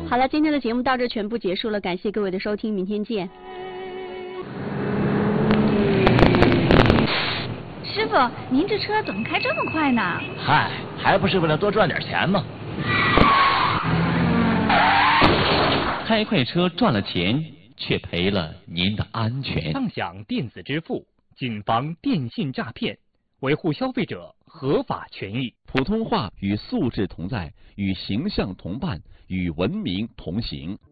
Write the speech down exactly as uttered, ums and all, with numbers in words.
好了，今天的节目到这全部结束了，感谢各位的收听，明天见。 师傅，您这车怎么开这么快呢？ 嗨，还不是为了多赚点钱吗？ 开快车赚了钱，却赔了您的安全。 畅享电子支付，谨防电信诈骗，维护消费者合法权益。 普通话与素质同在，与形象同伴，与文明同行。